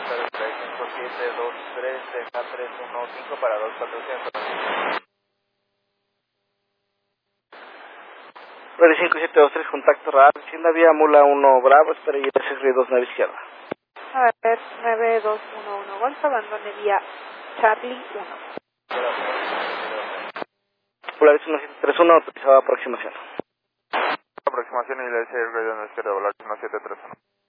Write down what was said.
buenas tardes, 5723, TK315 para 2400. 5723, contacto radar, Hacienda vía Mula 1 Bravo, espera y ese 2 9 izquierda. A ver, 9211 Golf, abandone vía Charlie 1. Polaris 1731, autorizada aproximación. Aproximación y la SR de izquierda, volar 1731.